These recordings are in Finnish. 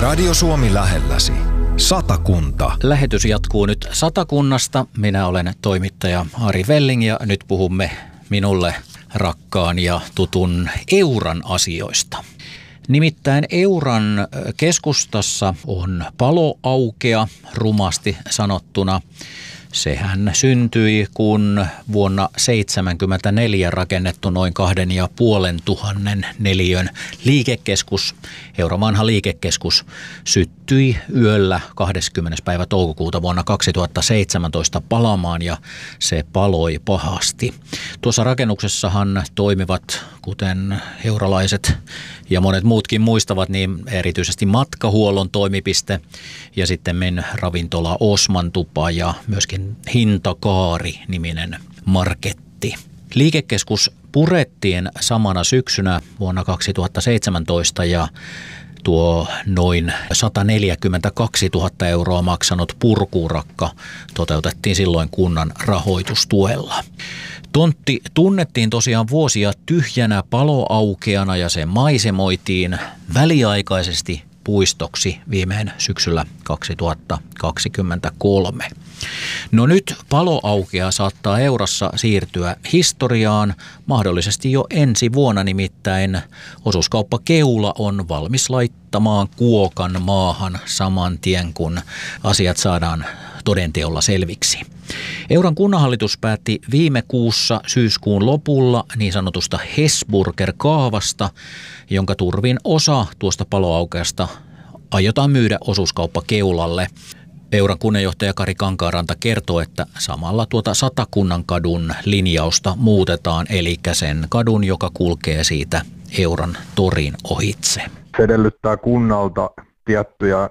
Radio Suomi lähelläsi. Satakunta. Lähetys jatkuu nyt Satakunnasta. Minä olen toimittaja Ari Velling ja nyt puhumme minulle rakkaan ja tutun Euran asioista. Nimittäin Euran keskustassa on paloaukea, rumasti sanottuna. Sehän syntyi, kun vuonna 1974 rakennettu noin 2500 neliön liikekeskus, Euran vanha liikekeskus, syttyi yöllä 20. päivä toukokuuta vuonna 2017 palamaan ja se paloi pahasti. Tuossa rakennuksessahan toimivat, kuten euralaiset ja monet muutkin muistavat, niin erityisesti matkahuollon toimipiste ja sitten ravintola Osman tupa ja myöskin Hintakaari-niminen marketti. Liikekeskus purettiin samana syksynä vuonna 2017 ja tuo noin 142 000 euroa maksanut purkuurakka toteutettiin silloin kunnan rahoitustuella. Tontti tunnettiin tosiaan vuosia tyhjänä paloaukeana ja se maisemoitiin väliaikaisesti puistoksi viimein syksyllä 2023. No nyt paloaukea saattaa Eurassa siirtyä historiaan mahdollisesti jo ensi vuonna, nimittäin osuuskauppa Keula on valmis laittamaan kuokan maahan saman tien, kun asiat saadaan todenteolla selviksi. Euran kunnanhallitus päätti viime kuussa syyskuun lopulla niin sanotusta Hesburger-kaavasta, jonka turvin osa tuosta paloaukeasta aiotaan myydä osuuskauppa Keulalle. Euran kunnanjohtaja Kari Kankaanranta kertoo, että samalla tuota Satakunnankadun linjausta muutetaan, eli sen kadun, joka kulkee siitä Euran torin ohitse. Se edellyttää kunnalta tiettyjä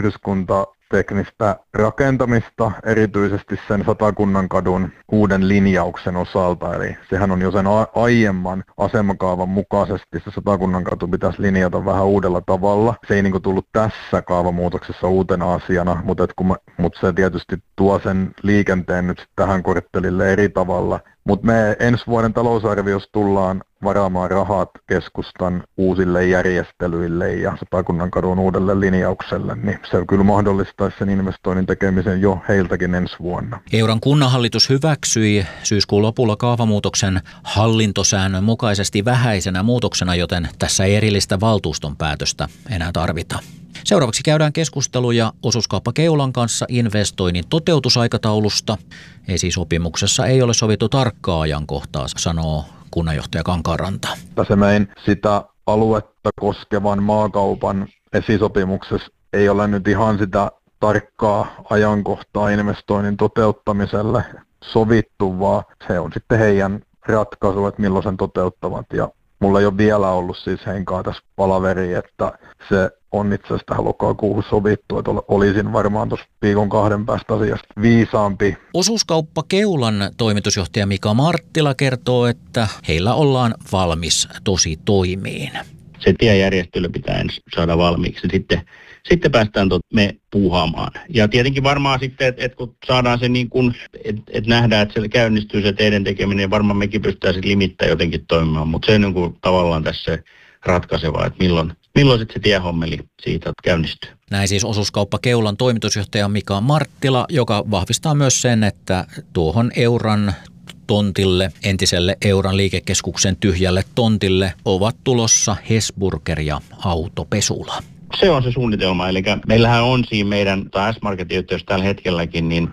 yhdyskuntateknistä rakentamista, erityisesti sen Satakunnankadun uuden linjauksen osalta. Eli sehän on jo sen aiemman asemakaavan mukaisesti, se Satakunnankatu pitäisi linjata vähän uudella tavalla. Se ei tullut tässä kaavamuutoksessa uutena asiana, mutta se tietysti tuo sen liikenteen nyt tähän korttelille eri tavalla. Mutta me ensi vuoden talousarviossa tullaan varaamaan rahat keskustan uusille järjestelyille ja Satakunnankadun uudelle linjaukselle, niin se kyllä mahdollistaisi sen investoinnin tekemisen jo heiltäkin ensi vuonna. Euran kunnanhallitus hyväksyi syyskuun lopulla kaavamuutoksen hallintosäännön mukaisesti vähäisenä muutoksena, joten tässä ei erillistä valtuuston päätöstä enää tarvita. Seuraavaksi käydään keskusteluja osuuskauppa Keulan kanssa investoinnin toteutusaikataulusta. Esisopimuksessa ei ole sovittu tarkkaa ajankohtaa, sanoo kunnanjohtaja Kankaanranta. Tässä meidän sitä aluetta koskevan maakaupan esisopimuksessa ei ole nyt ihan sitä tarkkaa ajankohtaa investoinnin toteuttamiselle sovittu, vaan se on sitten heidän ratkaisu, että milloin sen toteuttavat. Ja mulla ei ole vielä ollut siis henkaa tässä palaveri, että se on itse asiassa tähän lokakuuhun sovittu, että olisin varmaan tuossa viikon 2 päästä asiasta viisaampi. Osuuskauppa Keulan toimitusjohtaja Mika Marttila kertoo, että heillä ollaan valmis tosi toimiin. Se tiejärjestely pitää ensin saada valmiiksi, sitten päästään me puuhaamaan. Ja tietenkin varmaan sitten, että kun saadaan se niin kuin, että nähdään, että se käynnistyy se teidän tekeminen, niin varmaan mekin pystytään sitten limittäin jotenkin toimimaan. Mutta se on niin kuin tavallaan tässä ratkaisevaa, että milloin sitten se tiehommeli siitä käynnistyy. Näin siis osuuskauppa Keulan toimitusjohtaja Mika Marttila, joka vahvistaa myös sen, että tuohon Euran tontille, entiselle Euran liikekeskuksen tyhjälle tontille ovat tulossa Hesburger ja autopesula. Se on se suunnitelma, eli meillähän on siinä meidän S-Marketin yhteydessä tällä hetkelläkin niin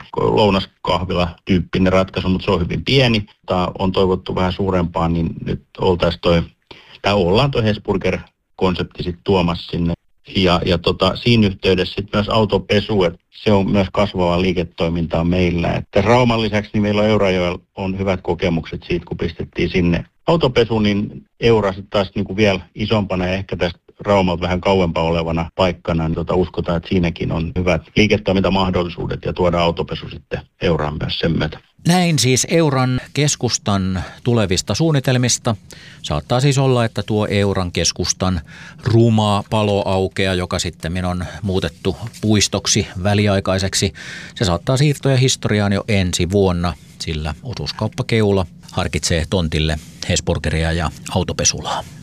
lounaskahvila-tyyppinen ratkaisu, mutta se on hyvin pieni. On toivottu vähän suurempaa, niin nyt ollaan tuo Hesburger-konsepti sitten tuomassa sinne. Ja siinä yhteydessä sitten myös autopesu, että se on myös kasvavaa liiketoimintaa meillä. Että Rauman lisäksi niin meillä on Eurajoella on hyvät kokemukset siitä, kun pistettiin sinne autopesu, niin Eura sitten taas niin kuin vielä isompana ja ehkä tästä Raumalta vähän kauempaa olevana paikkana, niin uskotaan, että siinäkin on hyvät liiketoimintamahdollisuudet ja tuoda autopesu sitten Euraan myös sen myötä. Näin siis Euran keskustan tulevista suunnitelmista. Saattaa siis olla, että tuo Euran keskustan ruma paloaukea, joka sitten on muutettu puistoksi väliaikaiseksi, se saattaa siirtyä historiaan jo ensi vuonna, sillä osuuskauppa Keula harkitsee tontille Hesburgeria ja autopesulaa.